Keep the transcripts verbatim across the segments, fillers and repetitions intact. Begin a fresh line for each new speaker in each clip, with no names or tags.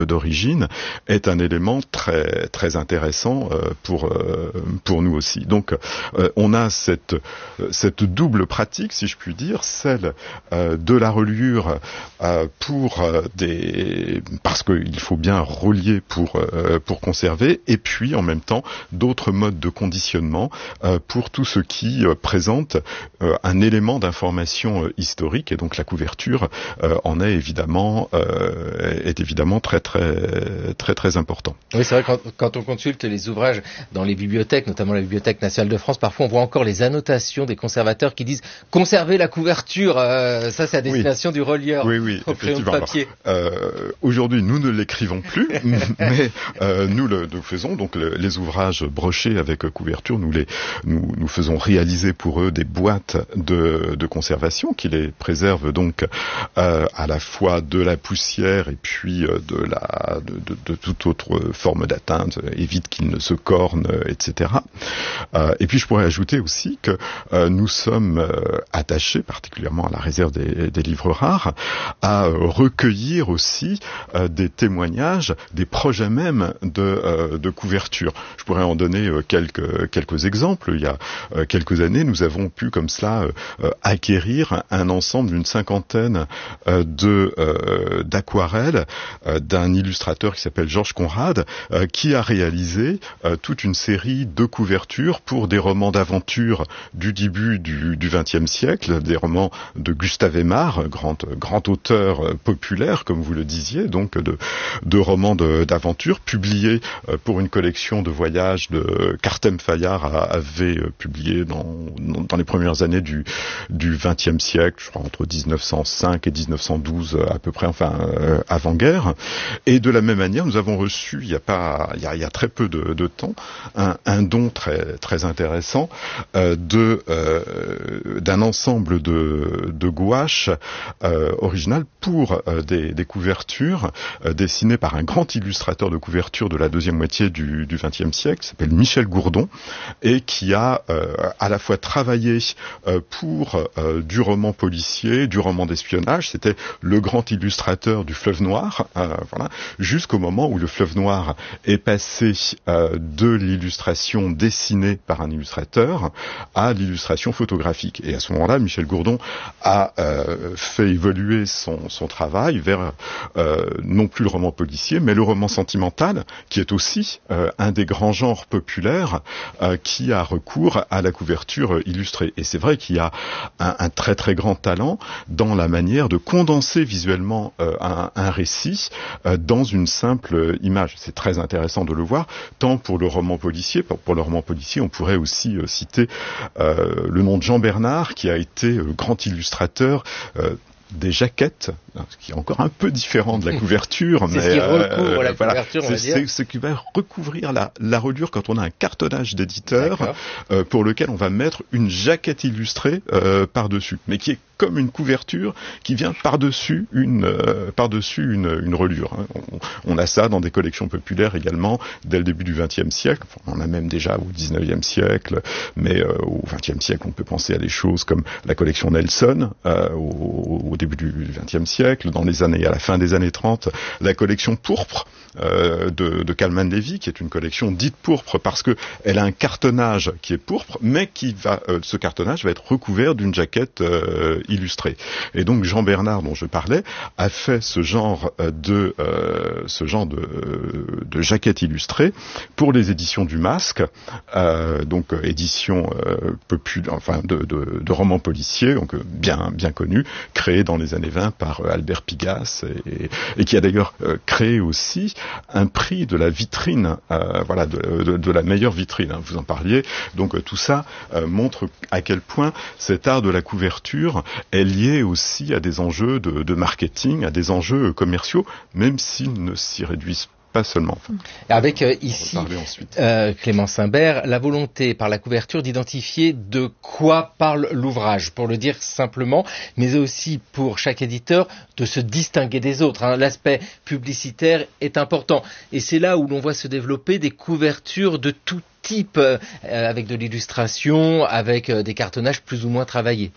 d'origine est un élément très très intéressant euh, pour euh, pour nous aussi. Donc euh, on a cette cette double pratique, si je puis dire, celle euh, de la reliure euh, pour euh, des parce qu'il faut bien relier pour euh, pour conserver, et puis en même temps d'autres modes de conditionnement euh, pour tout ce qui euh, présente euh, un élément d'information euh, historique, et donc la couverture euh, en est évidemment euh, est évidemment très très très très très important.
Oui, c'est vrai, quand, quand on consulte les ouvrages dans les bibliothèques, notamment la Bibliothèque nationale de France, parfois on voit encore les annotations des conservateurs qui disent « Conservez la couverture euh, », ça c'est à destination oui. du relieur
oui, oui,
au crayon de papier.
Alors, euh, aujourd'hui, nous ne l'écrivons plus, mais euh, nous le nous faisons, donc le, les ouvrages brochés avec couverture, nous les nous, nous faisons réaliser pour eux des boîtes de, de conservation qui les préservent donc euh, à la fois de la poussière et puis euh, de la De, de, de toute autre forme d'atteinte, évite qu'il ne se corne, et cetera. Euh, et puis je pourrais ajouter aussi que euh, nous sommes euh, attachés, particulièrement à la réserve des, des livres rares, à euh, recueillir aussi euh, des témoignages, des projets même de, euh, de couverture. Je pourrais en donner euh, quelques, quelques exemples. Il y a euh, quelques années, nous avons pu comme cela euh, acquérir un ensemble d'une cinquantaine euh, de euh, d'aquarelles euh, d'un illustrateur qui s'appelle Georges Conrad, euh, qui a réalisé euh, toute une série de couvertures pour des romans d'aventure du début du, du vingtième siècle, des romans de Gustave Aimard, grand, grand auteur euh, populaire, comme vous le disiez, donc de, de romans de, d'aventure, publiés euh, pour une collection de voyages de Cartem Fayard a, avait euh, publié dans, dans les premières années du, du vingtième siècle, je crois entre dix-neuf cent cinq et dix-neuf cent douze à peu près, enfin euh, avant-guerre. Et de la même manière, nous avons reçu, il y a pas, il y a, il y a très peu de, de temps, un, un don très très intéressant euh, de euh, d'un ensemble de, de gouaches euh, originales pour euh, des, des couvertures euh, dessinées par un grand illustrateur de couverture de la deuxième moitié du du vingtième siècle, qui s'appelle Michel Gourdon, et qui a euh, à la fois travaillé euh, pour euh, du roman policier, du roman d'espionnage. C'était le grand illustrateur du Fleuve Noir. Euh, voilà. Jusqu'au moment où le Fleuve Noir est passé euh, de l'illustration dessinée par un illustrateur à l'illustration photographique. Et à ce moment-là, Michel Gourdon a euh, fait évoluer son, son travail vers euh, non plus le roman policier, mais le roman sentimental, qui est aussi euh, un des grands genres populaires euh, qui a recours à la couverture illustrée. Et c'est vrai qu'il y a un, un très très grand talent dans la manière de condenser visuellement euh, un, un récit euh, dans une simple image. C'est très intéressant de le voir, tant pour le roman policier, pour, pour le roman policier, on pourrait aussi euh, citer euh, le nom de Jean Bernard, qui a été euh, grand illustrateur euh, des jaquettes, ce qui est encore un peu différent de la couverture,
c'est
mais
ce qui recouvre
euh,
la
voilà,
couverture, on
c'est,
va dire.
c'est ce qui va recouvrir la, la reliure quand on a un cartonnage d'éditeur euh, pour lequel on va mettre une jaquette illustrée euh, par-dessus, mais qui est comme une couverture qui vient par-dessus une euh, par-dessus une, une reliure. Hein. On, on a ça dans des collections populaires également dès le début du vingtième siècle. Enfin, on en a même déjà au dix-neuvième siècle, mais euh, au vingtième siècle, on peut penser à des choses comme la collection Nelson euh, au, au début du vingtième siècle. Dans les années, à la fin des années trente, la collection pourpre euh, de, de Kalman Levy, qui est une collection dite pourpre parce que elle a un cartonnage qui est pourpre, mais qui va, euh, ce cartonnage va être recouvert d'une jaquette euh, illustrée. Et donc Jean Bernard, dont je parlais, a fait ce genre de euh, ce genre de, de jaquette illustrée pour les éditions du Masque, euh, donc édition euh, populaire, enfin de, de, de romans policiers, donc bien bien connu, créé dans les années vingt par Albert Pigasse et, et qui a d'ailleurs euh, créé aussi un prix de la vitrine, euh, voilà, de, de, de la meilleure vitrine. Hein, vous en parliez. Donc euh, tout ça euh, montre à quel point cet art de la couverture est lié aussi à des enjeux de, de marketing, à des enjeux commerciaux, même s'ils ne s'y réduisent pas seulement. Enfin,
avec euh, ici euh, Clément Simbert, la volonté par la couverture d'identifier de quoi parle l'ouvrage, pour le dire simplement, mais aussi pour chaque éditeur de se distinguer des autres. Hein. L'aspect publicitaire est important, et c'est là où l'on voit se développer des couvertures de tout type, euh, avec de l'illustration, avec euh, des cartonnages plus ou moins travaillés.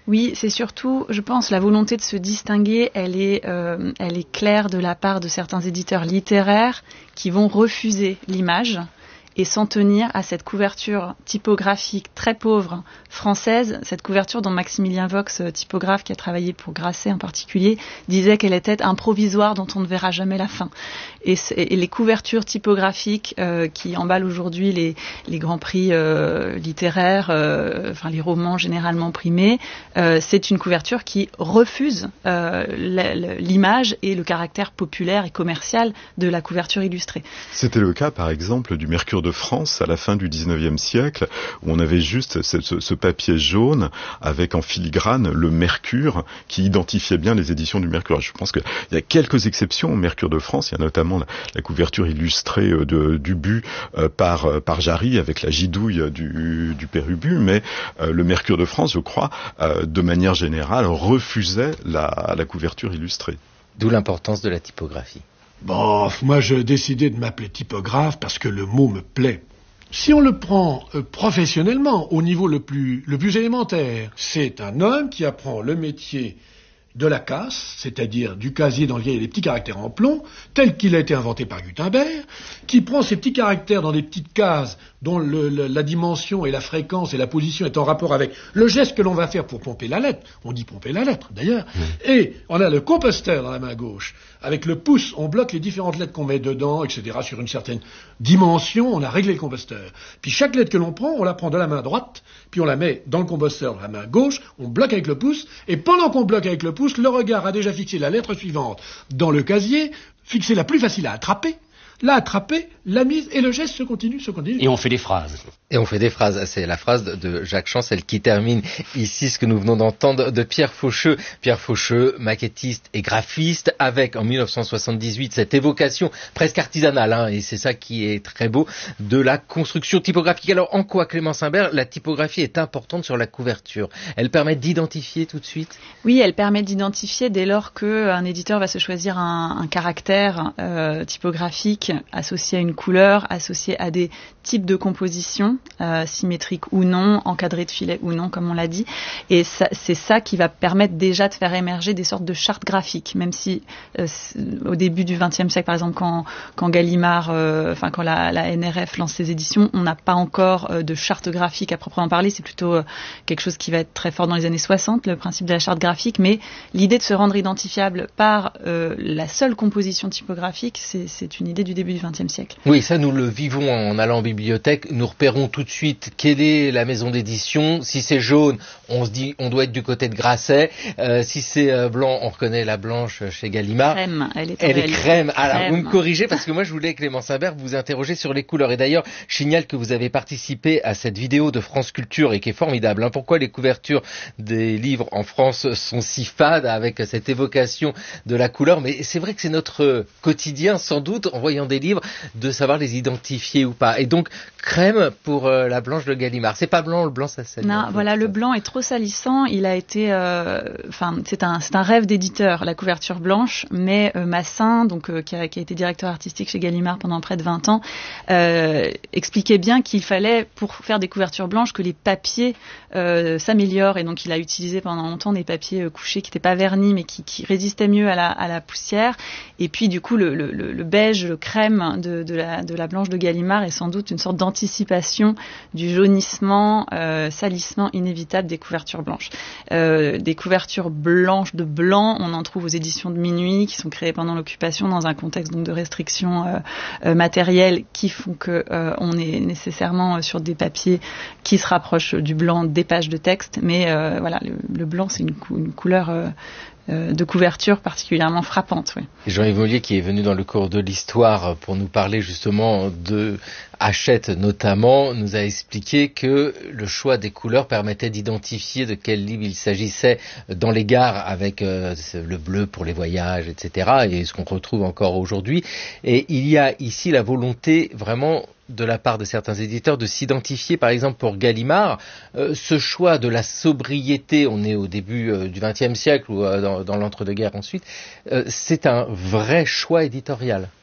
Oui, c'est surtout, je pense, la volonté de se distinguer, elle est, euh, elle est claire de la part de certains éditeurs littéraires qui vont refuser l'image et s'en tenir à cette couverture typographique très pauvre française, cette couverture dont Maximilien Vox, typographe qui a travaillé pour Grasset en particulier, disait qu'elle était un provisoire dont on ne verra jamais la fin. Et, et les couvertures typographiques euh, qui emballent aujourd'hui les, les grands prix euh, littéraires, euh, enfin les romans généralement primés, euh, c'est une couverture qui refuse euh, l'image et le caractère populaire et commercial de la couverture illustrée.
C'était le cas, par exemple, du Mercure de France à la fin du dix-neuvième siècle, où on avait juste ce, ce, ce papier jaune avec en filigrane le Mercure qui identifiait bien les éditions du Mercure. Je pense qu'il y a quelques exceptions au Mercure de France. Il y a notamment la, la couverture illustrée de, d'Ubu euh, par, par Jarry avec la gidouille du, du père Ubu, mais euh, le Mercure de France, je crois, euh, de manière générale, refusait la, la couverture illustrée.
D'où l'importance de la typographie.
Bon, moi j'ai décidé de m'appeler typographe parce que le mot me plaît. Si on le prend euh, professionnellement, au niveau le plus, le plus élémentaire, c'est un homme qui apprend le métier de la casse, c'est-à-dire du casier dans lequel il y a des petits caractères en plomb, tel qu'il a été inventé par Gutenberg, qui prend ces petits caractères dans des petites cases dont le, le, la dimension et la fréquence et la position est en rapport avec le geste que l'on va faire pour pomper la lettre. On dit pomper la lettre, d'ailleurs. Mmh. Et on a le composteur dans la main gauche. Avec le pouce, on bloque les différentes lettres qu'on met dedans, et cetera, sur une certaine dimension. On a réglé le composteur. Puis chaque lettre que l'on prend, on la prend de la main droite, puis on la met dans le composteur de la main gauche, on bloque avec le pouce, et pendant qu'on bloque avec le pouce, le regard a déjà fixé la lettre suivante dans le casier, fixé la plus facile à attraper, l'a attrapé, la mise, et le geste se continue, se continue.
Et on fait des phrases.
Et on fait des phrases. C'est la phrase de Jacques Chancel qui termine ici ce que nous venons d'entendre de Pierre Faucheux. Pierre Faucheux, maquettiste et graphiste, avec en dix-neuf cent soixante-dix-huit cette évocation presque artisanale, hein, et c'est ça qui est très beau, de la construction typographique. Alors en quoi, Clémence Imbert, la typographie est importante sur la couverture? Elle permet d'identifier tout de suite?
Oui, elle permet d'identifier dès lors qu'un éditeur va se choisir un, un caractère euh, typographique associé à une couleur, associé à des types de composition, euh, symétriques ou non, encadrés de filets ou non, comme on l'a dit. Et ça, c'est ça qui va permettre déjà de faire émerger des sortes de chartes graphiques, même si euh, au début du vingtième siècle, par exemple, quand, quand Gallimard, euh, enfin quand la, la N R F lance ses éditions, on n'a pas encore euh, de charte graphique à proprement parler. C'est plutôt euh, quelque chose qui va être très fort dans les années soixante, le principe de la charte graphique. Mais l'idée de se rendre identifiable par euh, la seule composition typographique, c'est, c'est une idée du début du vingtième siècle.
Oui, ça nous le vivons en allant en bibliothèque. Nous repérons tout de suite quelle est la maison d'édition. Si c'est jaune, on se dit on doit être du côté de Grasset. Euh, si c'est euh, blanc, on reconnaît la blanche chez Gallimard.
Crème, elle est,
elle est crème. Alors
crème.
vous me corrigez parce que moi je voulais, Clémence Imbert, vous interroger sur les couleurs. Et d'ailleurs, je signale que vous avez participé à cette vidéo de France Culture et qui est formidable. Hein. Pourquoi les couvertures des livres en France sont si fades avec cette évocation de la couleur? Mais c'est vrai que c'est notre quotidien, sans doute, en voyant des livres, de savoir les identifier ou pas. Et donc, crème pour euh, la blanche de Gallimard. C'est pas blanc, le blanc ça salit.
Non, voilà, le blanc est trop salissant. Il a été, enfin, euh, c'est un, c'est un rêve d'éditeur, la couverture blanche. Mais euh, Massin, donc euh, qui, a, qui a été directeur artistique chez Gallimard pendant près de vingt ans, euh, expliquait bien qu'il fallait, pour faire des couvertures blanches, que les papiers euh, s'améliorent. Et donc, il a utilisé pendant longtemps des papiers euh, couchés qui n'étaient pas vernis, mais qui, qui résistaient mieux à la, à la poussière. Et puis, du coup, le, le, le beige, le crème de, de, la, de la blanche de Gallimard est sans doute une sorte d'anticipation du jaunissement, euh, salissement inévitable des couvertures blanches. Euh, des couvertures blanches de blanc, on en trouve aux éditions de Minuit, qui sont créées pendant l'occupation dans un contexte donc de restrictions euh, euh, matérielles qui font que euh, on est nécessairement sur des papiers qui se rapprochent du blanc des pages de texte. Mais euh, voilà, le, le blanc c'est une, cou- une couleur euh, de couverture particulièrement frappante. Oui.
Jean-Yves Mollier, qui est venu dans le cours de l'histoire pour nous parler justement de Hachette notamment, nous a expliqué que le choix des couleurs permettait d'identifier de quel livre il s'agissait dans les gares, avec euh, le bleu pour les voyages, et cetera, et ce qu'on retrouve encore aujourd'hui. Et il y a ici la volonté vraiment de la part de certains éditeurs de s'identifier, par exemple pour Gallimard, euh, ce choix de la sobriété, on est au début euh, du vingtième siècle ou euh, dans, dans l'entre-deux-guerres ensuite, euh, c'est un vrai choix éditorial.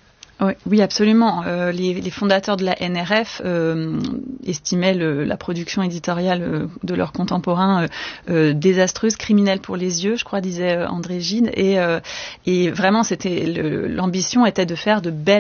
Oui, oui, absolument. Euh, les, les fondateurs de la N R F euh, estimaient le, la production éditoriale euh, de leurs contemporains euh, euh, désastreuse, criminelle pour les yeux, je crois, disait euh, André Gide. Et, euh, et vraiment, c'était le, l'ambition était de faire de belles